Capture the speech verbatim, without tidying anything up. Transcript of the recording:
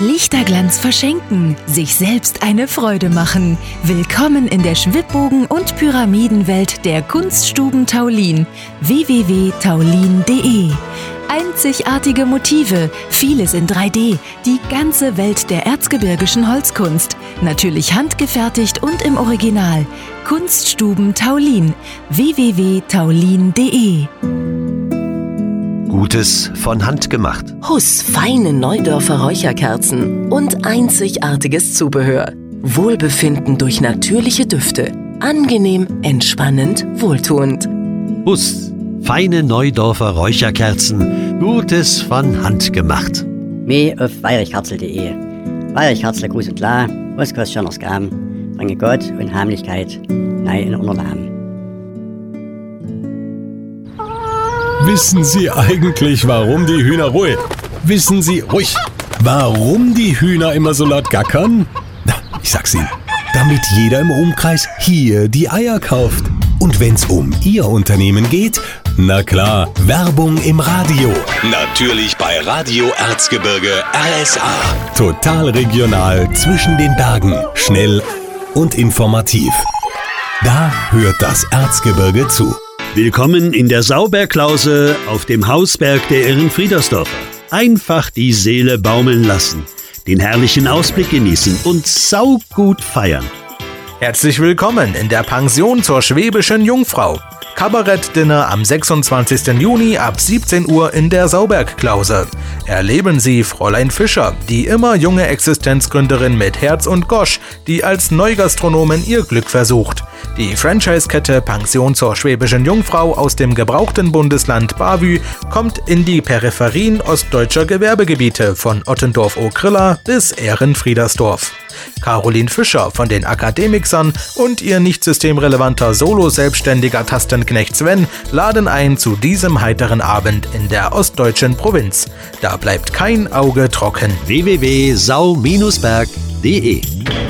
Lichterglanz verschenken, sich selbst eine Freude machen. Willkommen in der Schwibbogen- und Pyramidenwelt der Kunststuben Taulin. w w w punkt taulin punkt d e. Einzigartige Motive, vieles in drei D, die ganze Welt der erzgebirgischen Holzkunst. Natürlich handgefertigt und im Original. Kunststuben Taulin. w w w punkt taulin punkt d e. Gutes von Hand gemacht. Huss feine Neudorfer Räucherkerzen und einzigartiges Zubehör. Wohlbefinden durch natürliche Düfte. Angenehm, entspannend, wohltuend. Huss, feine Neudorfer Räucherkerzen. Gutes von Hand gemacht. Mehr auf weirichkerzel punkt d e. Weirichkerzel, Gruß und La, was kostet schon aus Gramm? Bringe Gott und Heimlichkeit nei in unser Namen. Wissen Sie eigentlich, warum die Hühner ruhig? Wissen Sie ruhig, warum die Hühner immer so laut gackern? Na, ich sag's Ihnen. Damit jeder im Umkreis hier die Eier kauft. Und wenn's um Ihr Unternehmen geht, na klar, Werbung im Radio. Natürlich bei Radio Erzgebirge R S A. Total regional zwischen den Bergen, schnell und informativ. Da hört das Erzgebirge zu. Willkommen in der Sauberklause auf dem Hausberg der Ehrenfriedersdorfer. Einfach die Seele baumeln lassen, den herrlichen Ausblick genießen und saugut feiern. Herzlich willkommen in der Pension zur Schwäbischen Jungfrau. Kabarett-Dinner am sechsundzwanzigsten Juni ab siebzehn Uhr in der Saubergklause. Erleben Sie Fräulein Fischer, die immer junge Existenzgründerin mit Herz und Gosch, die als Neugastronomin ihr Glück versucht. Die Franchise-Kette Pension zur Schwäbischen Jungfrau aus dem gebrauchten Bundesland Bavü kommt in die Peripherien ostdeutscher Gewerbegebiete von Ottendorf-Okrilla bis Ehrenfriedersdorf. Caroline Fischer von den Akademikern und ihr nicht systemrelevanter Solo-selbstständiger Tastenknecht Sven laden ein zu diesem heiteren Abend in der ostdeutschen Provinz. Da bleibt kein Auge trocken. w w w punkt sau Bindestrich berg punkt d e